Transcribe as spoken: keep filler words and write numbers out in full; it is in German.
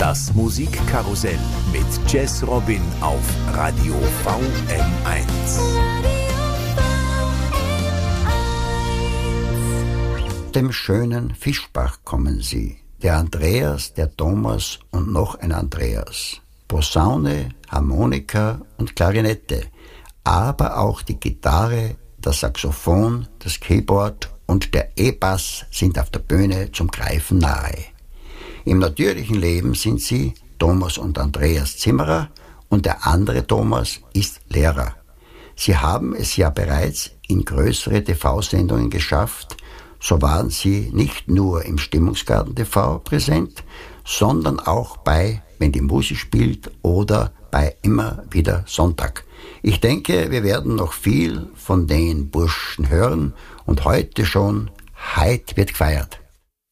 Das Musikkarussell mit Jazz Robin auf Radio V M eins. Dem schönen Fischbach kommen sie. Der Andreas, der Thomas und noch ein Andreas. Posaune, Harmonika und Klarinette. Aber auch die Gitarre, das Saxophon, das Keyboard und der E-Bass sind auf der Bühne zum Greifen nahe. Im natürlichen Leben sind sie Thomas und Andreas Zimmerer und der andere Thomas ist Lehrer. Sie haben es ja bereits in größere T V-Sendungen geschafft. So waren sie nicht nur im Stimmungsgarten T V präsent, sondern auch bei Wenn die Musik spielt oder bei Immer wieder Sonntag. Ich denke, wir werden noch viel von den Burschen hören und heute schon, heut wird gefeiert.